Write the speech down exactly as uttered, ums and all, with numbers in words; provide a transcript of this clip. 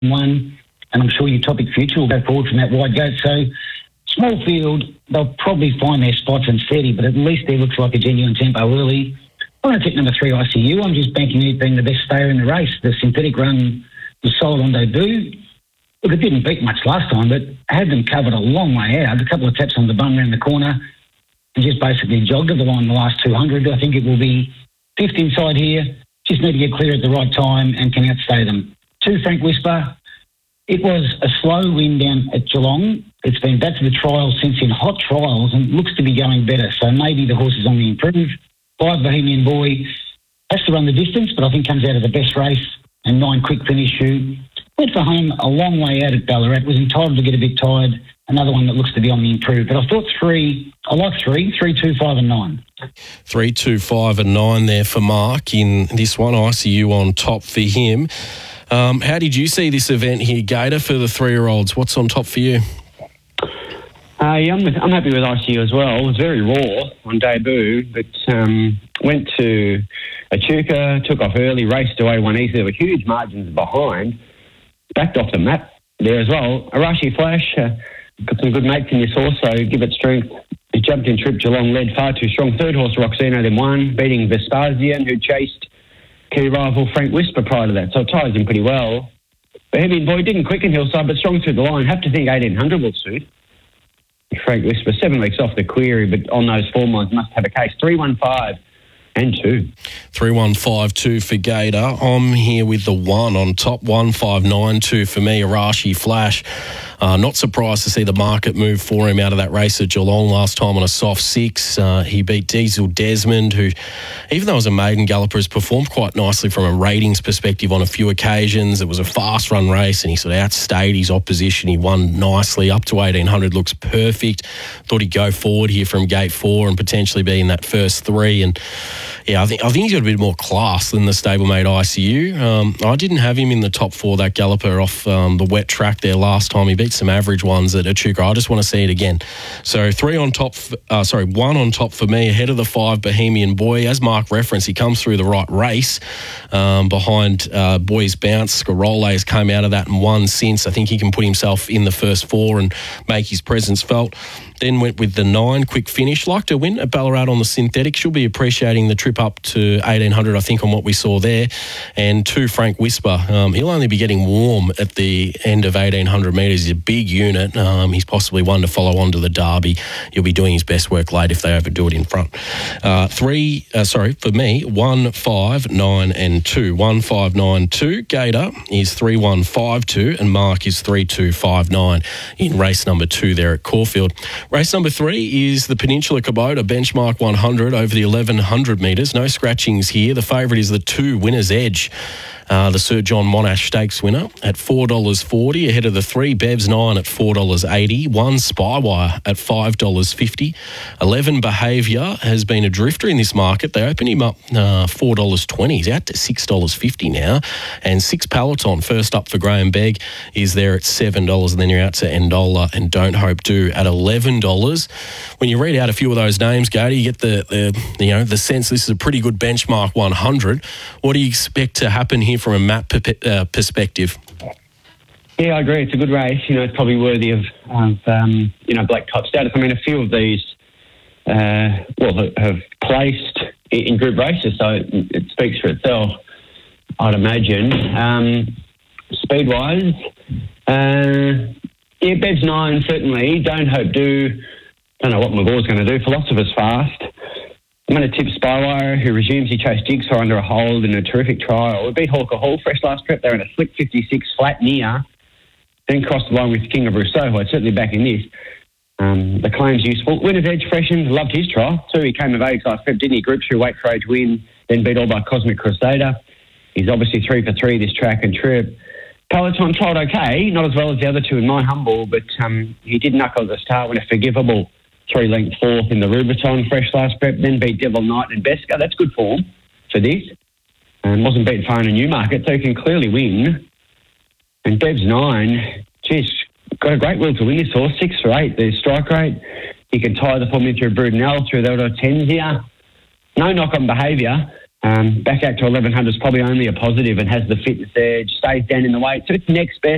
one, and I'm sure your Topic Future will go forward from that wide gate. So, small field, they'll probably find their spots and steady, but at least there looks like a genuine tempo early. I'm going to take number three, I C U. I'm just banking it being the best stayer in the race. The synthetic run was solid on debut. Look, it didn't beat much last time, but had them covered a long way out. A couple of taps on the bum around the corner and just basically jogged the line the last two hundred. I think it will be fifth inside here. Just need to get clear at the right time and can outstay them. Two, Frank Whisper. It was a slow win down at Geelong. It's been back to the trials since in hot trials and looks to be going better. So maybe the horse is on the improve. Five, Bohemian Boy, has to run the distance, but I think comes out of the best race. And nine, Quick Finish, who went for home a long way out at Ballarat, was entitled to get a bit tired. Another one that looks to be on the improve. But I thought three, I like three, three, two, five and nine. Three, two, five and nine there for Mark in this one. I C U on top for him. Um, how did you see this event here, Gator, for the three-year-olds? What's on top for you? Uh, yeah, I'm, I'm happy with I C U as well. It was very raw on debut, but um, went to Echuca, took off early, raced away one easy. There were huge margins behind. Backed off the map there as well. Arashi Flash, uh, got some good mates in this horse, so give it strength. He jumped in trip, Geelong led far too strong. Third horse, Roxano, then won, beating Vespasian, who chased key rival Frank Whisper prior to that, so it ties him pretty well. Bohemian Boy didn't quicken Hillside, but strong through the line. Have to think eighteen hundred will suit. Frank Whisper, seven weeks off the query, but on those form lines must have a case. three one five and two. three one five two for Gator. I'm here with the one on top. one five nine two for me, Arashi Flash. Uh, not surprised to see the market move for him out of that race at Geelong last time on a soft six. Uh, he beat Diesel Desmond, who, even though it was a maiden galloper, has performed quite nicely from a ratings perspective on a few occasions. It was a fast run race and he sort of outstayed his opposition. He won nicely up to eighteen hundred, looks perfect. Thought he'd go forward here from gate four and potentially be in that first three. And yeah, I think I think he's got a bit more class than the stablemate I C U. Um, I didn't have him in the top four, that galloper off um, the wet track there last time. He beat some average ones at Echuca. I just want to see it again. So three on top, uh, sorry, one on top for me, ahead of the five, Bohemian Boy. As Mark referenced, he comes through the right race um, behind uh, Boy's Bounce. Scarole has come out of that and won since. I think he can put himself in the first four and make his presence felt. Then went with the nine, Quick Finish. Like to win at Ballarat on the synthetic. She'll be appreciating the trip up to eighteen hundred, I think, on what we saw there. And two, Frank Whisper. Um, he'll only be getting warm at the end of eighteen hundred metres. He's a big unit. Um, he's possibly one to follow on to the Derby. He'll be doing his best work late if they overdo it in front. Uh, three, uh, sorry, for me, one, five, nine and two. one, five, nine, two. Gator is three, one, five, two. And Mark is three, two, five, nine in race number two there at Caulfield. Race number three is the Peninsula Kubota Benchmark one hundred over the eleven hundred metres. No scratchings here. The favourite is the two, Winner's Edge. Uh, the Sir John Monash Stakes winner at four dollars forty, ahead of the three, Bev's nine at four dollars eighty, one Spywire at five dollars fifty, eleven Behaviour has been a drifter in this market. They opened him up uh, four dollars twenty. He's out to six dollars fifty now. And six Peloton, first up for Graham Begg, is there at seven dollars, and then you're out to Endola and Don't Hope Do at eleven dollars. When you read out a few of those names, Gator, you get the, the you know the sense this is a pretty good benchmark one hundred. What do you expect to happen here from a map per- uh, perspective? Yeah, I agree. It's a good race. You know, it's probably worthy of, of um, you know, black top status. I mean, a few of these, uh, well, have placed in group races, so it, it speaks for itself, I'd imagine. Um, speed-wise, uh, yeah, Bev's nine, certainly. Don't Hope Do. Don't know what McGaw's going to do. Philosopher's fast. I'm going to tip Spywire, who resumes he chased Jigsaw under a hold in a terrific trial. We beat Hawker Hall fresh last trip. They're in a slick fifty-six, flat near. Then crossed the line with King of Rousseau, who I'd certainly back in this. Um, the claim's useful. Winner's Edge freshened. Loved his trial. Too, he came of age last trip, didn't he? Group through Wait for Age win, then beat all by Cosmic Crusader. He's obviously three for three this track and trip. Peloton trialled okay, not as well as the other two in my humble, but um, he did knuckle at the start when a forgivable three length fourth in the Rubiton, fresh last prep, then beat Devil Knight and Beska. That's good form for this. And wasn't beaten far in a Newmarket, so he can clearly win. And Bev's nine, geez, got a great will to win this horse, six for eight. There's strike rate. He can tie the form in through Brudenell, through the tens here. No knock on Behaviour. Um, back out to eleven hundred is probably only a positive and has the fitness edge, stays down in the weight. So it's next best.